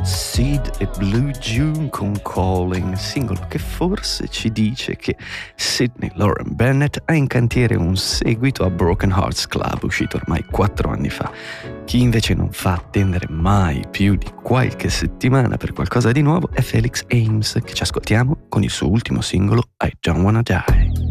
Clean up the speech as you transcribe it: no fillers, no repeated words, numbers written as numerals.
Sid e Blue June con Calling, singolo che forse ci dice che Sidney Lauren Bennett ha in cantiere un seguito a Broken Hearts Club, uscito ormai 4 anni fa. Chi invece non fa attendere mai più di qualche settimana per qualcosa di nuovo è Felix Ames, che ci ascoltiamo con il suo ultimo singolo I Don't Wanna Die.